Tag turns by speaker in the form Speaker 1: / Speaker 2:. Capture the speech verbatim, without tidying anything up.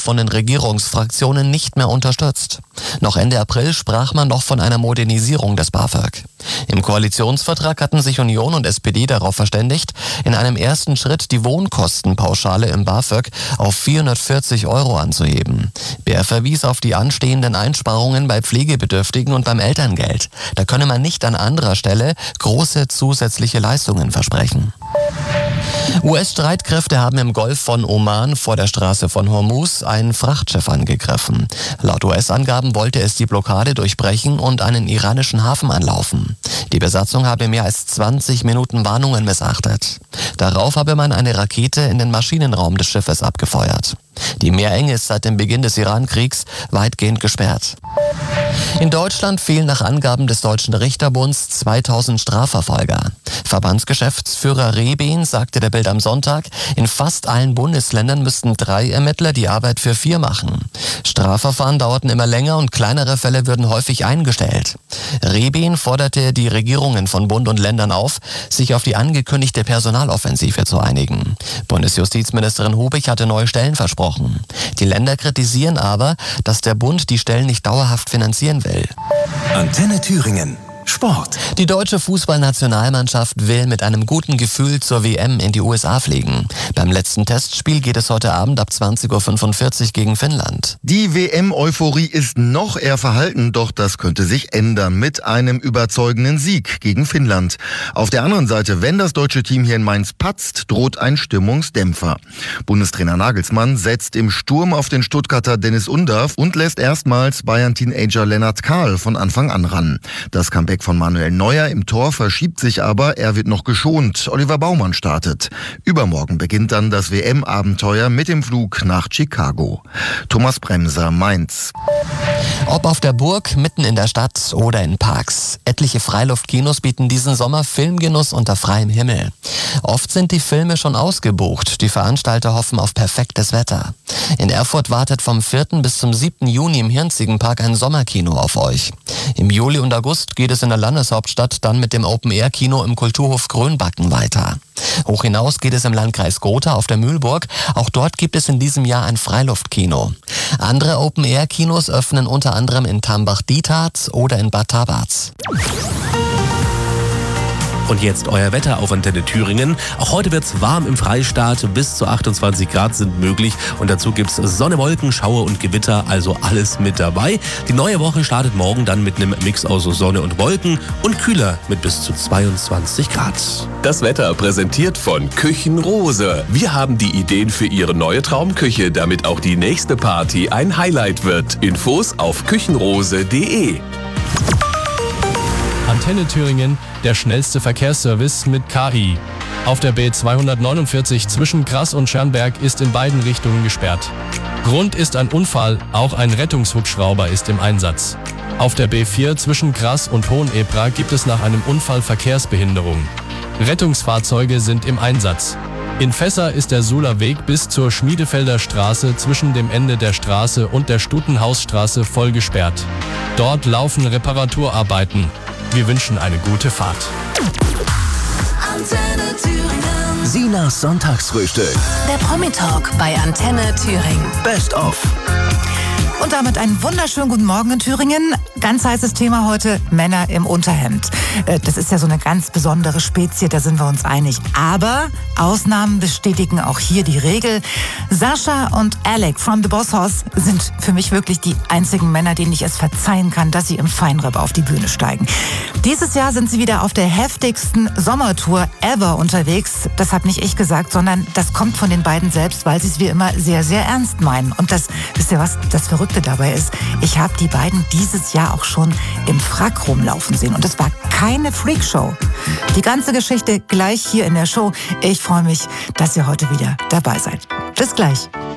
Speaker 1: von den Regierungsfraktionen nicht mehr unterstützt. Noch Ende April sprach man noch von einer Modernisierung des BAföG. Im Koalitionsvertrag hatten sich Union und S P D darauf verständigt, in einem ersten Schritt die Wohnkostenpauschale im BAföG auf vierhundertvierzig Euro anzuheben. Bär verwies auf die anstehenden Einsparungen bei Pflegebedürftigen und beim Elterngeld. Da könne man nicht an anderer Stelle große zusätzliche Leistungen versprechen. U S-Streitkräfte haben im Golf von Oman vor der Straße von Hormuz ein Frachtschiff angegriffen. Laut U S-Angaben wollte es die Blockade durchbrechen und einen iranischen Hafen anlaufen. Die Besatzung habe mehr als zwanzig Minuten Warnungen missachtet. Darauf habe man eine Rakete in den Maschinenraum des Schiffes abgefeuert. Die Meerenge ist seit dem Beginn des Iran-Kriegs weitgehend gesperrt. In Deutschland fehlen nach Angaben des Deutschen Richterbunds zweitausend Strafverfolger. Verbandsgeschäftsführer Rehbein sagte der Bild am Sonntag, in fast allen Bundesländern müssten drei Ermittler die Arbeit für vier machen. Strafverfahren dauerten immer länger und kleinere Fälle würden häufig eingestellt. Rehbein forderte die Regierungen von Bund und Ländern auf, sich auf die angekündigte Personaloffensive zu einigen. Bundesjustizministerin Hubig hatte neue Stellen versprochen. Die Länder kritisieren aber, dass der Bund die Stellen nicht dauerhaft finanzieren will.
Speaker 2: Antenne Thüringen. Sport.
Speaker 1: Die deutsche Fußballnationalmannschaft will mit einem guten Gefühl zur W M in die U S A fliegen. Beim letzten Testspiel geht es heute Abend ab zwanzig Uhr fünfundvierzig gegen Finnland.
Speaker 3: Die W M-Euphorie ist noch eher verhalten, doch das könnte sich ändern mit einem überzeugenden Sieg gegen Finnland. Auf der anderen Seite, wenn das deutsche Team hier in Mainz patzt, droht ein Stimmungsdämpfer. Bundestrainer Nagelsmann setzt im Sturm auf den Stuttgarter Dennis Undav und lässt erstmals Bayern-Teenager Lennart Kahl von Anfang an ran. Das Comeback von Manuel Neuer im Tor verschiebt sich aber, er wird noch geschont. Oliver Baumann startet. Übermorgen beginnt dann das W M-Abenteuer mit dem Flug nach Chicago. Thomas Bremser, Mainz.
Speaker 1: Ob auf der Burg, mitten in der Stadt oder in Parks. Etliche Freiluftkinos bieten diesen Sommer Filmgenuss unter freiem Himmel. Oft sind die Filme schon ausgebucht. Die Veranstalter hoffen auf perfektes Wetter. In Erfurt wartet vom vierten bis zum siebten Juni im Hirnziegenpark ein Sommerkino auf euch. Im Juli und August geht es in der Landeshauptstadt dann mit dem Open-Air-Kino im Kulturhof Grönbacken weiter. Hoch hinaus geht es im Landkreis Gotha auf der Mühlburg. Auch dort gibt es in diesem Jahr ein Freiluftkino. Andere Open-Air-Kinos öffnen unter anderem in Tambach-Dietharz oder in Bad Tabarz.
Speaker 4: Und jetzt euer Wetter auf Antenne Thüringen. Auch heute wird's warm im Freistaat. Bis zu achtundzwanzig Grad sind möglich. Und dazu gibt's Sonne, Wolken, Schauer und Gewitter. Also alles mit dabei. Die neue Woche startet morgen dann mit einem Mix aus Sonne und Wolken und kühler mit bis zu zweiundzwanzig Grad.
Speaker 2: Das Wetter präsentiert von Küchenrose. Wir haben die Ideen für Ihre neue Traumküche, damit auch die nächste Party ein Highlight wird. Infos auf küchenrose punkt de.
Speaker 5: Antenne Thüringen, der schnellste Verkehrsservice mit K I. Auf der B zweihundertneunundvierzig zwischen Grass und Schernberg ist in beiden Richtungen gesperrt. Grund ist ein Unfall, auch ein Rettungshubschrauber ist im Einsatz. Auf der B vier zwischen Grass und Hohenebra gibt es nach einem Unfall Verkehrsbehinderung. Rettungsfahrzeuge sind im Einsatz. In Fässer ist der Suhler Weg bis zur Schmiedefelder Straße zwischen dem Ende der Straße und der Stutenhausstraße voll gesperrt. Dort laufen Reparaturarbeiten. Wir wünschen eine gute Fahrt.
Speaker 6: Antenne Thüringen.
Speaker 2: Sinas Sonntagsfrühstück.
Speaker 6: Der Promi-Talk bei Antenne Thüringen.
Speaker 2: Best of.
Speaker 7: Und damit einen wunderschönen guten Morgen in Thüringen. Ganz heißes Thema heute, Männer im Unterhemd. Das ist ja so eine ganz besondere Spezie, da sind wir uns einig. Aber Ausnahmen bestätigen auch hier die Regel. Sascha und Alec from The Boss Hoss sind für mich wirklich die einzigen Männer, denen ich es verzeihen kann, dass sie im Feinripp auf die Bühne steigen. Dieses Jahr sind sie wieder auf der heftigsten Sommertour ever unterwegs. Das habe nicht ich gesagt, sondern das kommt von den beiden selbst, weil sie es wie immer sehr, sehr ernst meinen. Und das, wisst ihr was, das Verrückte dabei ist, ich habe die beiden dieses Jahr auch schon im Frack rumlaufen sehen. Und es war keine Freakshow. Die ganze Geschichte gleich hier in der Show. Ich freue mich, dass ihr heute wieder dabei seid. Bis gleich.